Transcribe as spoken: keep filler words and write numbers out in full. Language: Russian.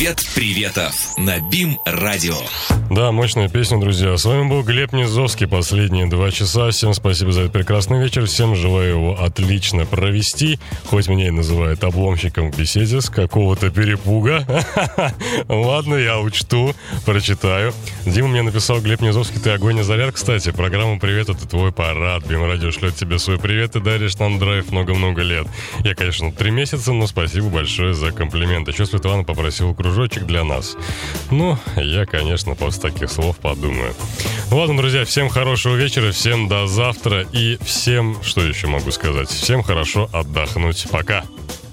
Привет приветов на БИМ-радио. Да, мощная песня, друзья. С вами был Глеб Низовский последние два часа. Всем спасибо за этот прекрасный вечер. Всем желаю его отлично провести. Хоть меня и называют обломщиком в беседе с какого-то перепуга. Ладно, я учту, прочитаю. Дима мне написал: Глеб Низовский, ты огонь и заряд. Кстати, программа «Привет» — это твой парад. БИМ-радио шлет тебе свой привет и даришь нам драйв много-много лет. Я, конечно, три месяца, но спасибо большое за комплимент. Еще Светлана попросила кружочек для нас. Ну, я, конечно, после таких слов подумаю. Ладно, друзья, всем хорошего вечера, всем до завтра и всем, что еще могу сказать, всем хорошо отдохнуть. Пока.